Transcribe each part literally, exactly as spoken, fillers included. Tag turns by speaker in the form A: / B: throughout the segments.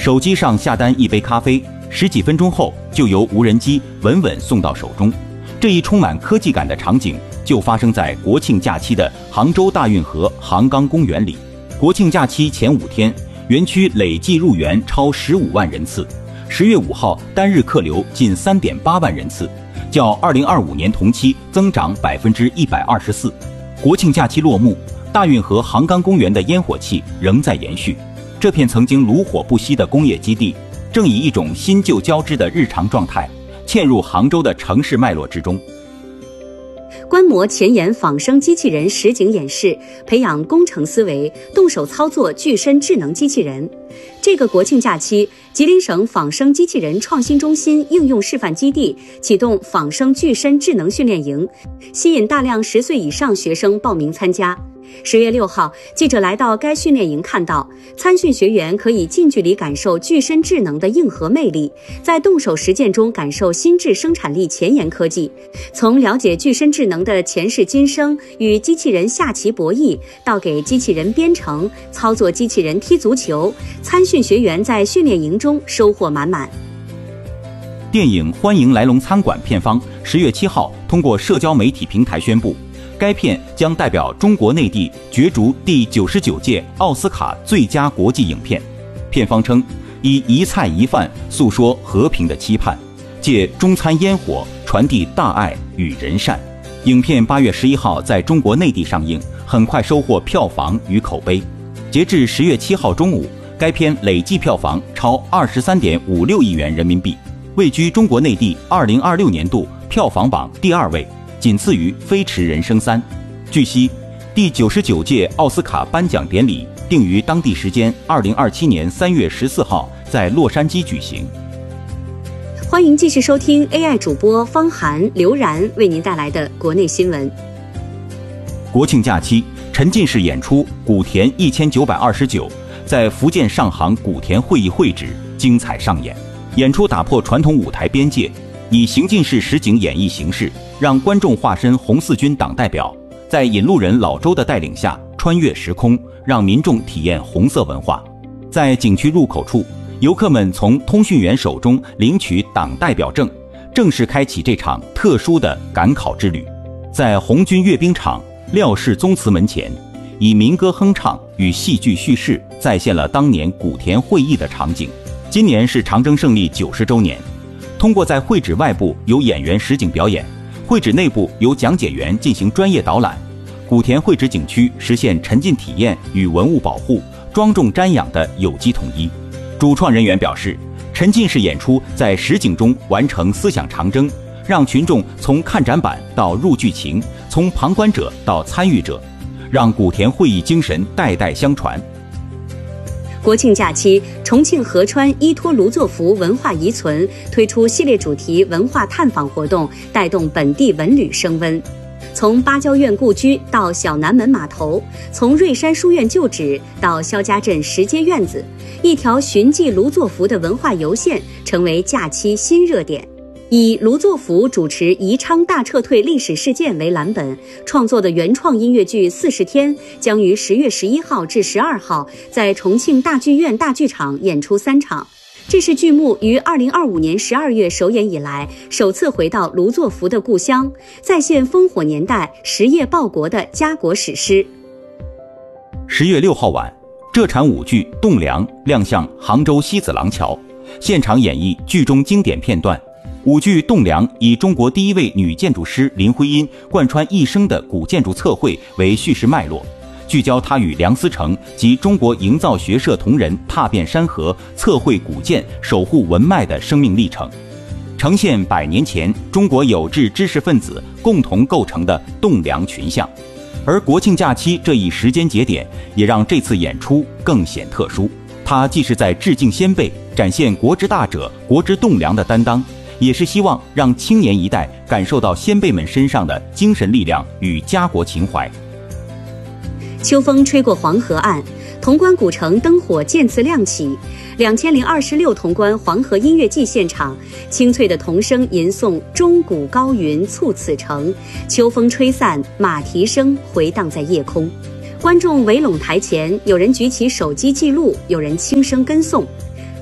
A: 手机上下单一杯咖啡，十几分钟后就由无人机稳稳送到手中。这一充满科技感的场景就发生在国庆假期的杭州大运河杭钢公园里。国庆假期前五天，园区累计入园超十五万人次，十月五号单日客流近三点八万人次，较二零二五年同期增长百分之一百二十四。国庆假期落幕，大运河杭钢公园的烟火气仍在延续。这片曾经炉火不息的工业基地，正以一种新旧交织的日常状态，嵌入杭州的城市脉络之中。
B: 观摩前沿仿生机器人实景演示，培养工程思维，动手操作具身智能机器人。这个国庆假期，吉林省仿生机器人创新中心应用示范基地启动仿生具身智能训练营，吸引大量十岁以上学生报名参加。十月六号，记者来到该训练营，看到参训学员可以近距离感受具身智能的硬核魅力，在动手实践中感受心智生产力前沿科技。从了解具身智能的前世今生，与机器人下棋博弈，到给机器人编程、操作机器人踢足球，参训学员在训练营中收获满满。
A: 电影《欢迎来龙餐馆》片方十月七号通过社交媒体平台宣布，该片将代表中国内地角逐第九十九届奥斯卡最佳国际影片。片方称，以一菜一饭诉说和平的期盼，借中餐烟火传递大爱与仁善。影片八月十一号在中国内地上映，很快收获票房与口碑。截至十月七号中午，该片累计票房超二十三点五六亿元人民币，位居中国内地二零二六年度票房榜第二位，仅次于《飞驰人生三》。据悉，第九十九届奥斯卡颁奖典礼定于当地时间二零二七年三月十四号在洛杉矶举行。
B: 欢迎继续收听 A I 主播方涵、刘然为您带来的国内新闻。
A: 国庆假期，沉浸式演出《古田一千九百二十九》在福建上杭古田会议会址精彩上演。演出打破传统舞台边界，以行进式实景演绎形式，让观众化身红四军党代表，在引路人老周的带领下穿越时空，让民众体验红色文化。在景区入口处，游客们从通讯员手中领取党代表证，正式开启这场特殊的赶考之旅。在红军阅兵场廖氏宗祠门前，以民歌哼唱与戏剧叙事再现了当年古田会议的场景。今年是长征胜利九十周年，通过在会址外部由演员实景表演，会址内部由讲解员进行专业导览，古田会址景区实现沉浸体验与文物保护、庄重瞻仰的有机统一。主创人员表示，沉浸式演出在实景中完成思想长征，让群众从看展板到入剧情，从旁观者到参与者，让古田会议精神代代相传。
B: 国庆假期，重庆合川依托卢作孚文化遗存推出系列主题文化探访活动，带动本地文旅升温。从芭蕉院故居到小南门码头，从瑞山书院旧址到肖家镇石阶院子，一条寻迹卢作孚的文化游线成为假期新热点。以卢作孚主持宜昌大撤退历史事件为蓝本创作的原创音乐剧《四十天》将于十月十一号至十二号在重庆大剧院大剧场演出三场。这是剧目于二零二五年十二月首演以来首次回到卢作孚的故乡，再现烽火年代实业报国的家国史诗。
A: 十月六号晚，这场舞剧《栋梁》亮相杭州西子廊桥，现场演绎剧中经典片段。舞剧《栋梁》以中国第一位女建筑师林徽因贯穿一生的古建筑测绘为叙事脉络，聚焦她与梁思成及中国营造学社同仁踏遍山河、测绘古建、守护文脉的生命历程，呈现百年前中国有志知识分子共同构成的栋梁群像。而国庆假期这一时间节点，也让这次演出更显特殊。它既是在致敬先辈，展现国之大者、国之栋梁的担当，也是希望让青年一代感受到先辈们身上的精神力量与家国情怀。
B: 秋风吹过黄河岸，潼关古城灯火渐次亮起。两千零二十六潼关黄河音乐季现场，清脆的童声吟诵钟鼓高云促此城，秋风吹散，马蹄声回荡在夜空。观众围拢台前，有人举起手机记录，有人轻声跟诵。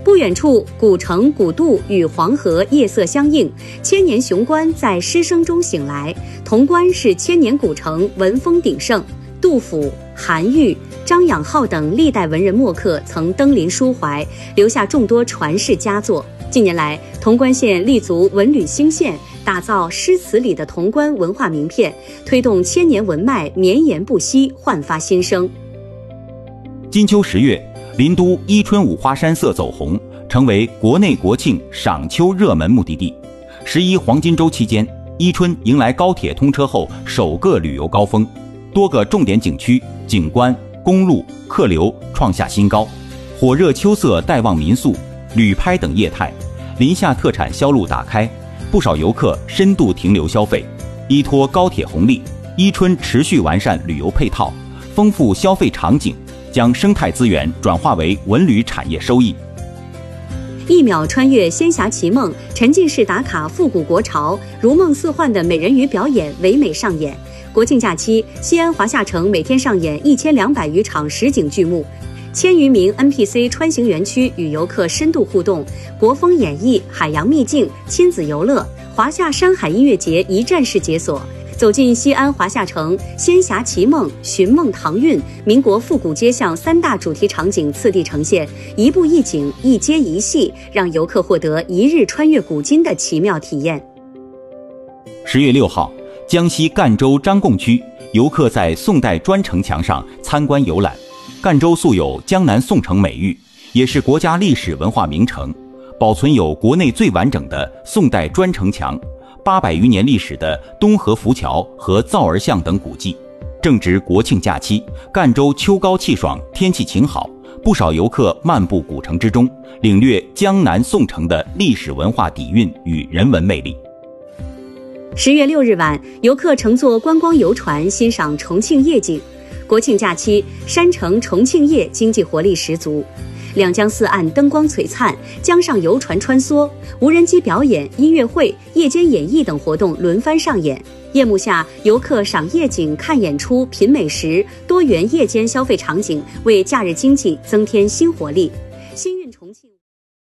B: 不远处，古城古渡与黄河夜色相映，千年雄关在诗声中醒来。潼关是千年古城，文风鼎盛。杜甫、韩愈、张养浩等历代文人墨客曾登临抒怀，留下众多传世佳作。近年来，潼关县立足文旅兴县，打造诗词里的潼关文化名片，推动千年文脉绵延不息，焕发新生。
A: 金秋十月，林都伊春五花山色走红，成为国内国庆赏秋热门目的地。十一黄金周期间，伊春迎来高铁通车后首个旅游高峰，多个重点景区、景观、公路、客流创下新高，火热秋色带旺民宿、旅拍等业态，临夏特产销路打开，不少游客深度停留消费。依托高铁红利，伊春持续完善旅游配套，丰富消费场景，将生态资源转化为文旅产业收益。
B: 一秒穿越仙侠奇梦，沉浸式打卡复古国潮，如梦似幻的美人鱼表演唯美上演。国庆假期，西安华夏城每天上演一千两百余场实景剧目，千余名 N P C 穿行园区与游客深度互动，国风演绎、海洋秘境、亲子游乐，华夏山海音乐节一站式解锁。走进西安华夏城，仙侠奇梦、寻梦唐韵、民国复古街巷三大主题场景次第呈现，一步一景，一街一戏，让游客获得一日穿越古今的奇妙体验。
A: 十月六号，江西赣州张贡区，游客在宋代砖城墙上参观游览。赣州素有江南宋城美誉，也是国家历史文化名城，保存有国内最完整的宋代砖城墙、八百余年历史的东河浮桥和皂儿巷等古迹。正值国庆假期，赣州秋高气爽，天气晴好，不少游客漫步古城之中，领略江南宋城的历史文化底蕴与人文魅力。
B: 十月六日晚，游客乘坐观光游船欣赏重庆夜景。国庆假期，山城重庆夜经济活力十足。两江四岸灯光璀璨，江上游船穿梭，无人机表演、音乐会、夜间演艺等活动轮番上演。夜幕下，游客赏夜景、看演出、品美食，多元夜间消费场景为假日经济增添新活力。新韵重庆。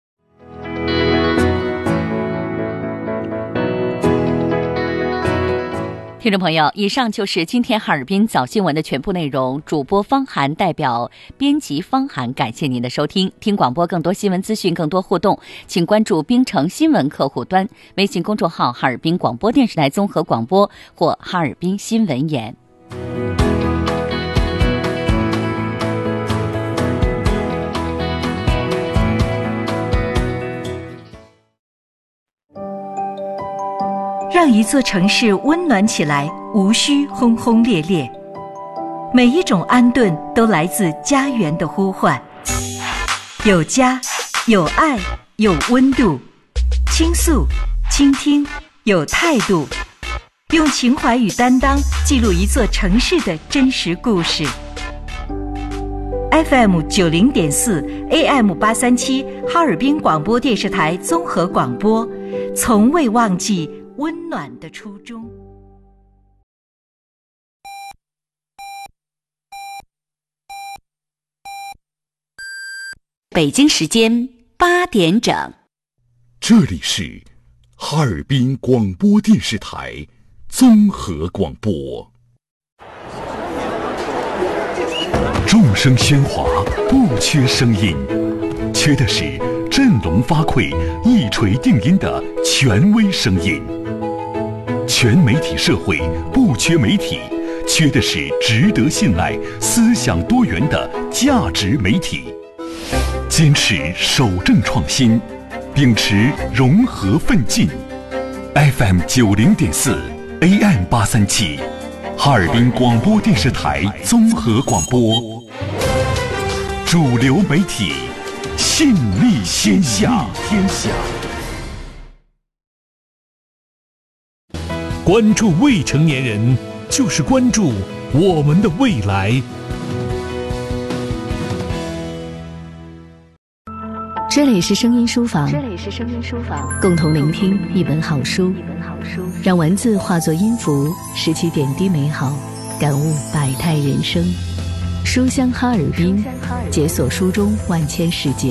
C: 听众朋友，以上就是今天哈尔滨早新闻的全部内容。主播方涵代表编辑方涵，感谢您的收听。听广播更多新闻资讯，更多互动，请关注冰城新闻客户端、微信公众号哈尔滨广播电视台综合广播或哈尔滨新闻眼。
D: 让一座城市温暖起来，无需轰轰烈烈。每一种安顿都来自家园的呼唤。有家，有爱，有温度。倾诉，倾听，有态度。用情怀与担当记录一座城市的真实故事。F M 九零点四 A M 八三七哈尔滨广播电视台综合广播，从未忘记温暖的初衷。
C: 北京时间八点整，
E: 这里是哈尔滨广播电视台综合广播。众声喧哗，不缺声音，缺的是振聋发聩、一锤定音的权威声音。全媒体社会不缺媒体，缺的是值得信赖、思想多元的价值媒体。坚持守正创新，秉持融合奋进。F M 九零点四 A M 八三七，哈尔滨广播电视台综合广播，主流媒体，信力天下。天下。
F: 关注未成年人，就是关注我们的未来。
G: 这里是声音书房，
H: 这里是声音书房，
G: 共同聆听一本好书，
H: 一本好书，
G: 让文字化作音符，拾起点滴美好，感悟百态人生。书香哈尔滨，解锁书中万千世界。